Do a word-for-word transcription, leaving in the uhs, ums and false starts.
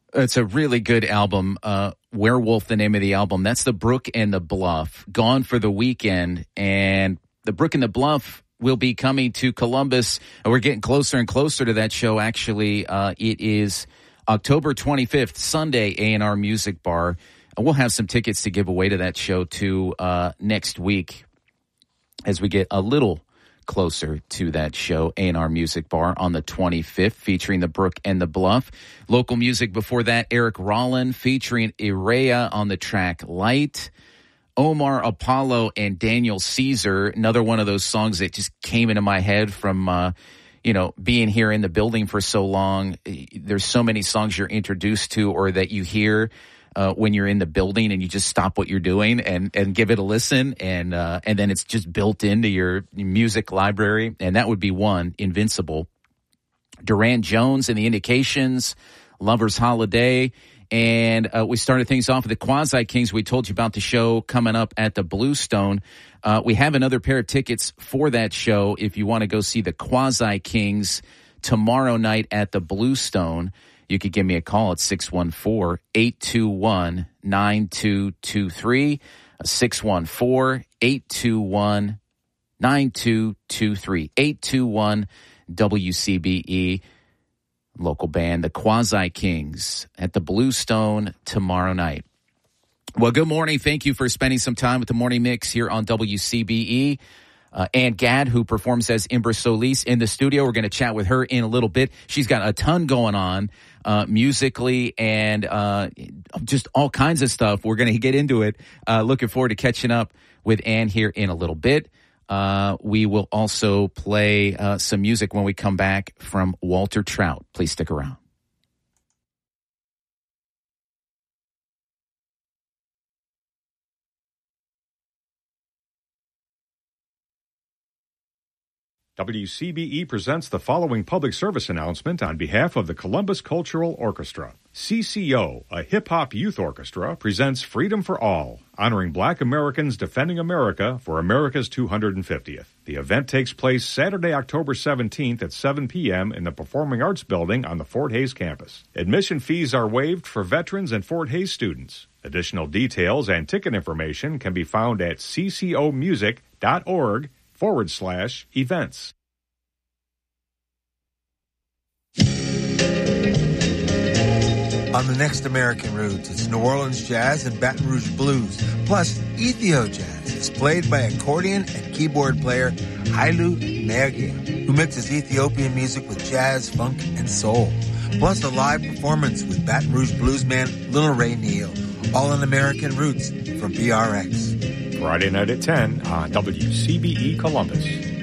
It's a really good album. Uh, Werewolf, the name of the album. That's the Brook and the Bluff. Gone for the weekend. And the Brook and the Bluff will be coming to Columbus. We're getting closer and closer to that show, actually. Uh, it is October twenty-fifth, Sunday, A and R Music Bar. We'll have some tickets to give away to that show, too, uh, next week as we get a little closer to that show, A and R Music Bar on the twenty-fifth, featuring the Brook and the Bluff. Local music before that, Eric Rollin featuring Irea on the track Light. Omar Apollo and Daniel Caesar, another one of those songs that just came into my head from, uh, you know, being here in the building for so long. There's so many songs you're introduced to or that you hear Uh, when you're in the building and you just stop what you're doing and, and give it a listen, and uh, and then it's just built into your music library, and that would be one, Invincible. Duran Jones and the Indications, Lover's Holiday, and uh, we started things off with the Quasi Kings. We told you about the show coming up at the Bluestone. Uh, we have another pair of tickets for that show if you want to go see the Quasi Kings tomorrow night at the Bluestone. You could give me a call at six one four, eight two one, nine two two three, six one four, eight two one, nine two two three, eight two one W C B E, local band, the Quasi Kings, at the Bluestone tomorrow night. Well, good morning. Thank you for spending some time with the Morning Mix here on W C B E. Uh, Ann Gadd, who performs as Imber Solis, in the studio. We're going to chat with her in a little bit. She's got a ton going on uh, musically and uh, just all kinds of stuff. We're going to get into it. Uh, looking forward to catching up with Ann here in a little bit. Uh, we will also play uh, some music when we come back from Walter Trout. Please stick around. W C B E presents the following public service announcement on behalf of the Columbus Cultural Orchestra. C C O, a hip-hop youth orchestra, presents Freedom for All, honoring Black Americans defending America for America's two hundred fiftieth. The event takes place Saturday, October seventeenth at seven p.m. in the Performing Arts Building on the Fort Hays campus. Admission fees are waived for veterans and Fort Hays students. Additional details and ticket information can be found at ccomusic.org forward slash events. On the next American Roots, it's New Orleans Jazz and Baton Rouge Blues, plus Ethio Jazz, is played by accordion and keyboard player Hailu Mergia, who mixes Ethiopian music with jazz, funk, and soul. Plus a live performance with Baton Rouge bluesman Little Ray Neal, all on American Roots from B R X. Friday night at ten on W C B E Columbus.